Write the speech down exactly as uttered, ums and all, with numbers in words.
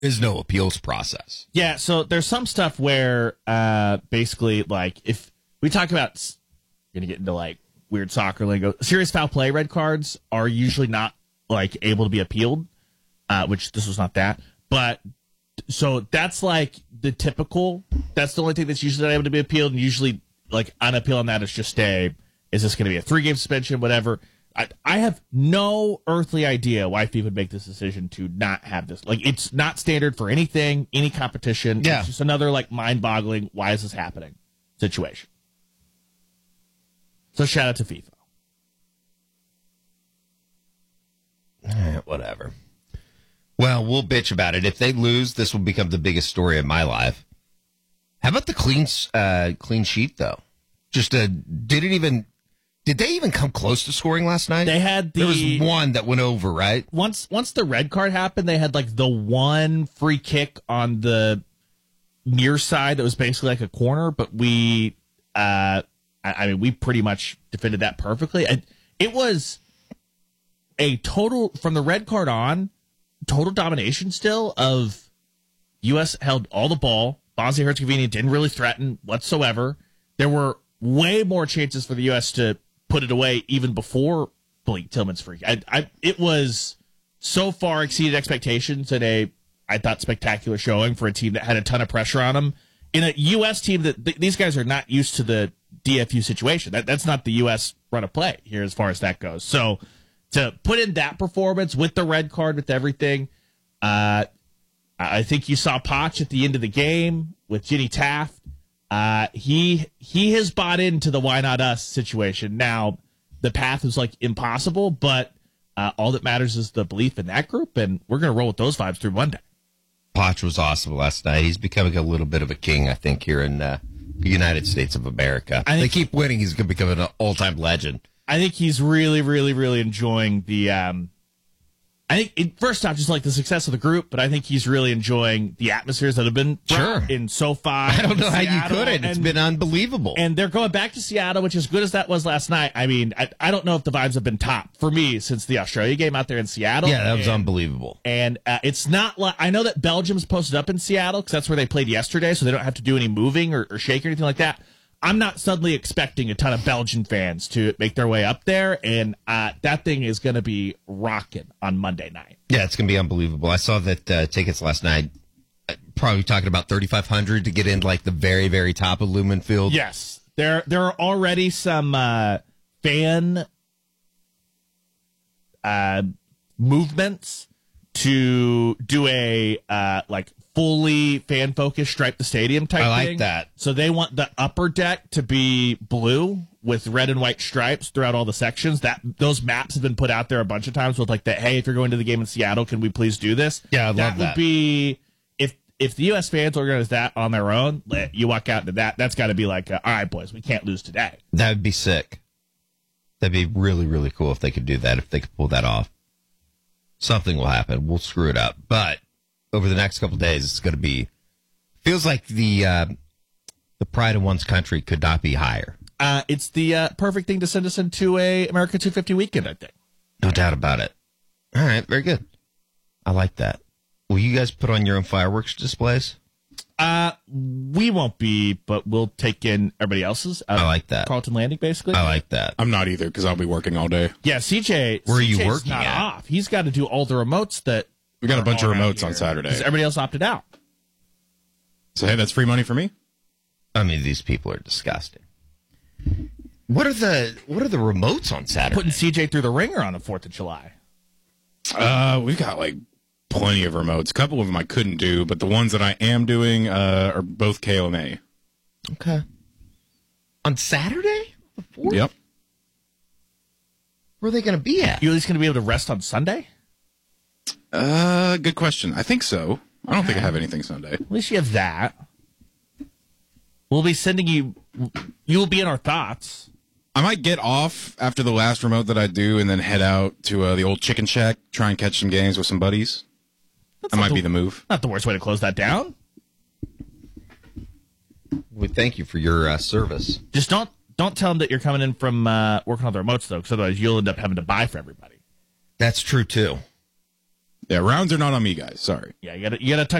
is no appeals process. Yeah, so there's some stuff where uh, basically, like, if we talk about, going to get into, like, weird soccer lingo, serious foul play red cards are usually not, like, able to be appealed, uh, which this was not that. But, so that's, like, the typical, that's the only thing that's usually not able to be appealed, and usually, like, an appeal on that is just a, is this going to be a three-game suspension, whatever. I, I have no earthly idea why FIFA would make this decision to not have this. Like, it's not standard for anything, any competition. Yeah. It's just another, like, mind-boggling, why is this happening situation. So shout out to FIFA. Eh, whatever. Well, we'll bitch about it. If they lose, this will become the biggest story of my life. How about the clean uh, clean sheet, though? Just uh, didn't even... Did they even come close to scoring last night? They had the... There was one that went over, right? Once once the red card happened, they had, like, the one free kick on the near side that was basically like a corner, but we... Uh, I, I mean, we pretty much defended that perfectly. And it was a total... From the red card on, total domination still of U S held all the ball. Bosnia-Herzegovina didn't really threaten whatsoever. There were way more chances for the U S to put it away even before Blake Tillman's free. I, I, it was so far exceeded expectations in a, I thought, spectacular showing for a team that had a ton of pressure on them. In a U S team that th- these guys are not used to the D F U situation. That That's not the U S run of play here as far as that goes. So to put in that performance with the red card, with everything, uh, I think you saw Poch at the end of the game with Ginny Taft. Uh, he he has bought into the why not us situation. Now, the path is like impossible, but uh, all that matters is the belief in that group, and we're going to roll with those vibes through Monday. Poch was awesome last night. He's becoming a little bit of a king, I think, here in uh, the United States of America. I they think, keep winning. He's going to become an all-time legend. I think he's really, really, really enjoying the... Um, I think, it, first off, just like the success of the group, but I think he's really enjoying the atmospheres that have been sure. in SoFi. I don't know how Seattle, you couldn't. It's and, been unbelievable. And they're going back to Seattle, which, as good as that was last night, I mean, I, I don't know if the vibes have been top for me since the Australia game out there in Seattle. Yeah, that was and, unbelievable. And uh, it's not like, I know that Belgium's posted up in Seattle because that's where they played yesterday, so they don't have to do any moving or, or shaking or anything like that. I'm not suddenly expecting a ton of Belgian fans to make their way up there, and uh, that thing is going to be rocking on Monday night. Yeah, it's going to be unbelievable. I saw that uh, tickets last night, probably talking about thirty-five hundred to get into like the very, very top of Lumen Field. Yes, there there are already some uh, fan uh, movements to do a uh, like fully fan focused stripe the stadium type I like thing. that. So they want the upper deck to be blue with red and white stripes throughout all the sections. That those maps have been put out there a bunch of times with like the, hey, if you're going to the game in Seattle, can we please do this? Yeah, I love that. That would be if if the U S fans organize that on their own. You walk out into that. That's got to be like, uh, all right, boys, we can't lose today. That would be sick. That'd be really, really cool if they could do that. If they could pull that off, something will happen. We'll screw it up, but over the next couple of days, it's going to be, feels like the uh, the pride of one's country could not be higher. Uh, it's the uh, perfect thing to send us into a America two fifty weekend, I think. No doubt about it. All right, very good. I like that. Will you guys put on your own fireworks displays? Uh, we won't be, but we'll take in everybody else's. I like that. Carlton Landing, basically. I like that. I'm not either because I'll be working all day. Yeah, C J. Where are you C J's working not at? off. He's got to do all the remotes that. We got a bunch of remotes here. on Saturday. Because everybody else opted out. So, hey, that's free money for me? I mean, these people are disgusting. What are the What are the remotes on Saturday? Putting C J through the ringer on the fourth of July. Uh, we've got like plenty of remotes. A couple of them I couldn't do, but the ones that I am doing uh, are both K O M A. Okay. On Saturday? The fourth? Yep. Where are they going to be at? You at least going to be able to rest on Sunday? Uh, good question. I think so. I don't think I have anything Sunday. At least you have that. We'll be sending you. You will be in our thoughts. I might get off after the last remote that I do and then head out to uh, the old Chicken Shack, try and catch some games with some buddies. That's That not might the, be the move. Not the worst way to close that down. We thank you for your uh, service. Just don't don't tell them that you're coming in from uh, working on the remotes though, because otherwise you'll end up having to buy for everybody. That's true too. Yeah, rounds are not on me, guys. Sorry. Yeah, you gotta you gotta tuck